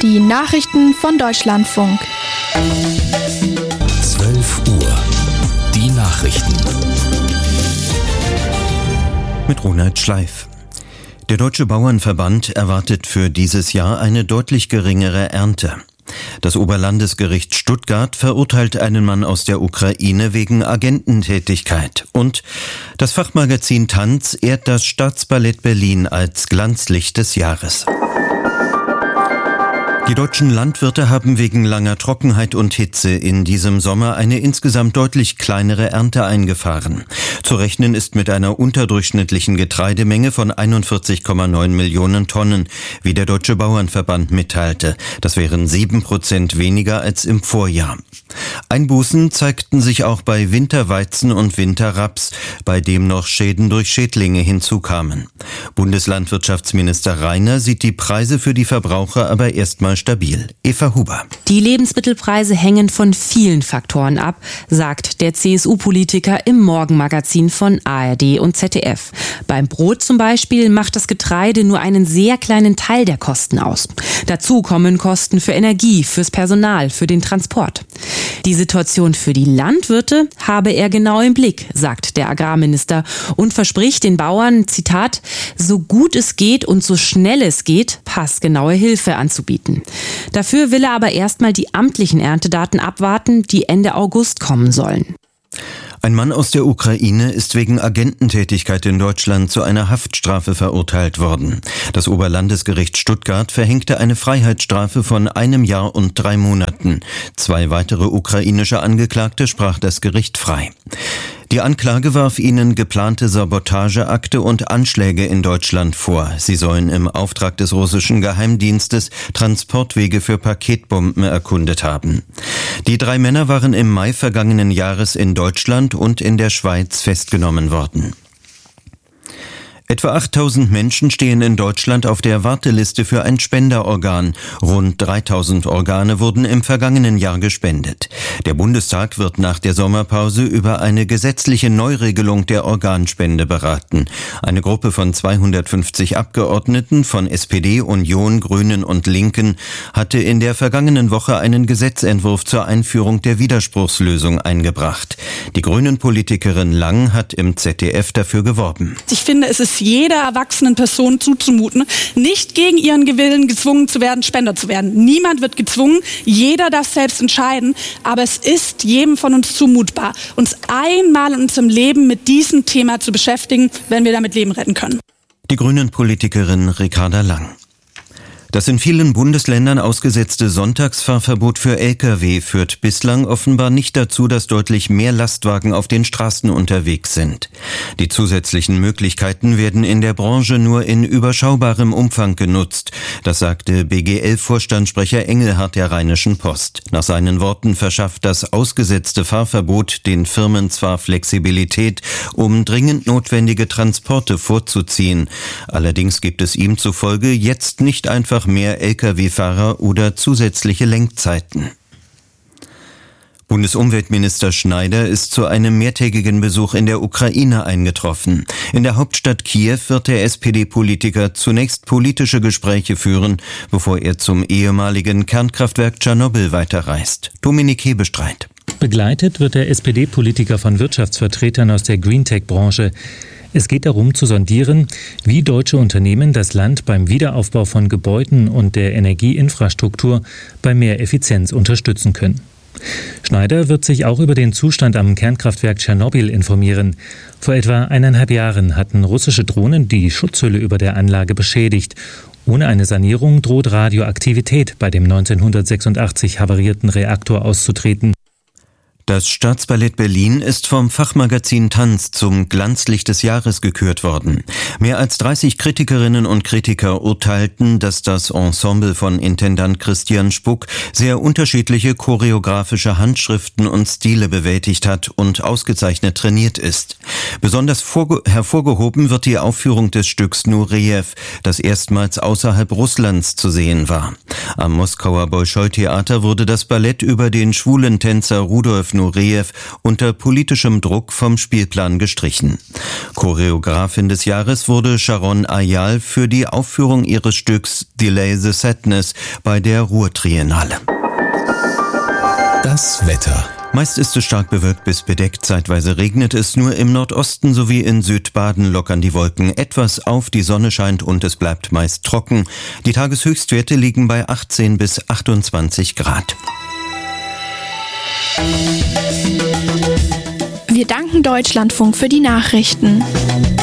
Die Nachrichten von Deutschlandfunk. 12 Uhr. Die Nachrichten. Mit Ronald Schleif. Der Deutsche Bauernverband erwartet für dieses Jahr eine deutlich geringere Ernte. Das Oberlandesgericht Stuttgart verurteilt einen Mann aus der Ukraine wegen Agententätigkeit. Und das Fachmagazin Tanz ehrt das Staatsballett Berlin als Glanzlicht des Jahres. Die deutschen Landwirte haben wegen langer Trockenheit und Hitze in diesem Sommer eine insgesamt deutlich kleinere Ernte eingefahren. Zu rechnen ist mit einer unterdurchschnittlichen Getreidemenge von 41,9 Millionen Tonnen, wie der Deutsche Bauernverband mitteilte. Das wären 7% weniger als im Vorjahr. Einbußen zeigten sich auch bei Winterweizen und Winterraps, bei dem noch Schäden durch Schädlinge hinzukamen. Bundeslandwirtschaftsminister Reiner sieht die Preise für die Verbraucher aber erstmal stabil. Eva Huber. Die Lebensmittelpreise hängen von vielen Faktoren ab, sagt der CSU-Politiker im Morgenmagazin von ARD und ZDF. Beim Brot zum Beispiel macht das Getreide nur einen sehr kleinen Teil der Kosten aus. Dazu kommen Kosten für Energie, fürs Personal, für den Transport. Die Situation für die Landwirte habe er genau im Blick, sagt der Agrarminister und verspricht den Bauern, Zitat, so gut es geht und so schnell es geht, passgenaue Hilfe anzubieten. Dafür will er aber erstmal die amtlichen Erntedaten abwarten, die Ende August kommen sollen. Ein Mann aus der Ukraine ist wegen Agententätigkeit in Deutschland zu einer Haftstrafe verurteilt worden. Das Oberlandesgericht Stuttgart verhängte eine Freiheitsstrafe von 1 Jahr und 3 Monaten. 2 weitere ukrainische Angeklagte sprach das Gericht frei. Die Anklage warf ihnen geplante Sabotageakte und Anschläge in Deutschland vor. Sie sollen im Auftrag des russischen Geheimdienstes Transportwege für Paketbomben erkundet haben. Die 3 Männer waren im Mai vergangenen Jahres in Deutschland und in der Schweiz festgenommen worden. Etwa 8.000 Menschen stehen in Deutschland auf der Warteliste für ein Spenderorgan. Rund 3.000 Organe wurden im vergangenen Jahr gespendet. Der Bundestag wird nach der Sommerpause über eine gesetzliche Neuregelung der Organspende beraten. Eine Gruppe von 250 Abgeordneten von SPD, Union, Grünen und Linken hatte in der vergangenen Woche einen Gesetzentwurf zur Einführung der Widerspruchslösung eingebracht. Die Grünen-Politikerin Lang hat im ZDF dafür geworben. Ich finde, es ist jeder erwachsenen Person zuzumuten, nicht gegen ihren Willen gezwungen zu werden, Spender zu werden. Niemand wird gezwungen, jeder darf selbst entscheiden, aber es ist jedem von uns zumutbar, uns einmal in unserem Leben mit diesem Thema zu beschäftigen, wenn wir damit Leben retten können. Die Grünen-Politikerin Ricarda Lang. Das in vielen Bundesländern ausgesetzte Sonntagsfahrverbot für Lkw führt bislang offenbar nicht dazu, dass deutlich mehr Lastwagen auf den Straßen unterwegs sind. Die zusätzlichen Möglichkeiten werden in der Branche nur in überschaubarem Umfang genutzt. Das sagte BGL-Vorstandssprecher Engelhardt der Rheinischen Post. Nach seinen Worten verschafft das ausgesetzte Fahrverbot den Firmen zwar Flexibilität, um dringend notwendige Transporte vorzuziehen. Allerdings gibt es ihm zufolge jetzt nicht einfach mehr Lkw-Fahrer oder zusätzliche Lenkzeiten. Bundesumweltminister Schneider ist zu einem mehrtägigen Besuch in der Ukraine eingetroffen. In der Hauptstadt Kiew wird der SPD-Politiker zunächst politische Gespräche führen, bevor er zum ehemaligen Kernkraftwerk Tschernobyl weiterreist. Dominik Hebestreit. Begleitet wird der SPD-Politiker von Wirtschaftsvertretern aus der Greentech-Branche. Es geht darum zu sondieren, wie deutsche Unternehmen das Land beim Wiederaufbau von Gebäuden und der Energieinfrastruktur bei mehr Effizienz unterstützen können. Schneider wird sich auch über den Zustand am Kernkraftwerk Tschernobyl informieren. Vor etwa 1,5 Jahren hatten russische Drohnen die Schutzhülle über der Anlage beschädigt. Ohne eine Sanierung droht Radioaktivität bei dem 1986 havarierten Reaktor auszutreten. Das Staatsballett Berlin ist vom Fachmagazin Tanz zum Glanzlicht des Jahres gekürt worden. Mehr als 30 Kritikerinnen und Kritiker urteilten, dass das Ensemble von Intendant Christian Spuck sehr unterschiedliche choreografische Handschriften und Stile bewältigt hat und ausgezeichnet trainiert ist. Besonders hervorgehoben wird die Aufführung des Stücks Nurejew, das erstmals außerhalb Russlands zu sehen war. Am Moskauer Bolschoi-Theater wurde das Ballett über den schwulen Tänzer Rudolf Nureyev unter politischem Druck vom Spielplan gestrichen. Choreografin des Jahres wurde Sharon Ayal für die Aufführung ihres Stücks Delay the Sadness bei der Ruhr-Triennale. Das Wetter. Meist ist es stark bewölkt bis bedeckt, zeitweise regnet es, nur im Nordosten sowie in Südbaden lockern die Wolken etwas auf, die Sonne scheint und es bleibt meist trocken. Die Tageshöchstwerte liegen bei 18 bis 28 Grad. Wir danken Deutschlandfunk für die Nachrichten.